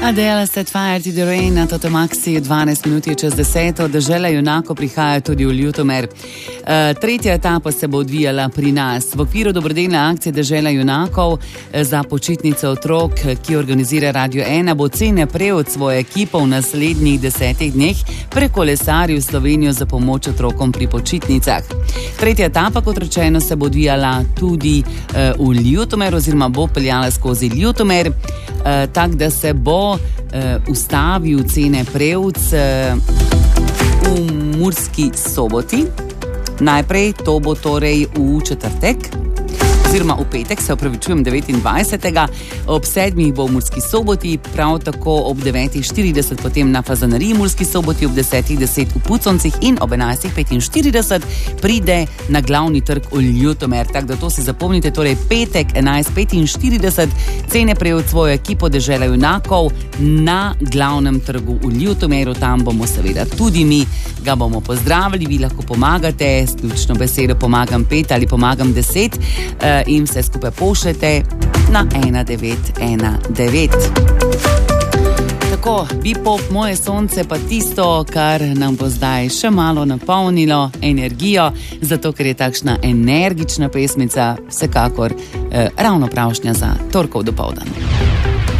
Adele Set Fire to the Rain na Toto Maxi, 12 minut je čez 10. Dežela junako prihaja tudi v Ljutomer. Tretja etapa se bo odvijala pri nas. V okviru dobrodelne akcije Dežela junakov za počitnice otrok, ki organizira Radio 1, bo Cene Prevc svojo ekipo v naslednjih 10 dneh prekolesaril Slovenijo za pomoč otrokom pri počitnicah. Tretja etapa, kot rečeno, se bo odvijala tudi v Ljutomer oziroma bo peljala skozi Ljutomer, tak da se bo ustavil Cene Prevc v Murski Soboti. Najprej to bo torej v četrtek, oziroma v petek, se opravičujem, 29. Ob 7. bo v Murski Soboti, prav tako ob 9.40 potem na Fazaneriji Murski Soboti, ob 10.10 v Puconcih in ob 11.45 pride na glavni trg v Ljutomer. Tako da to si zapomnite, torej petek 11.45 Cene Prevc svojo ekipo Dežela junakov na glavnem trgu v Ljutomeru. Tam bomo seveda tudi mi, ga bomo pozdravili, vi lahko pomagate, s ključno besedo pomagam 5 ali pomagam 10 in vse skupaj pošljete na 1919. Tako, Bipop, Moje sonce, pa tisto, kar nam bo zdaj še malo napolnilo energijo, zato ker je takšna energična pesmica vsekakor ravno pravšnja za torkov dopoldan.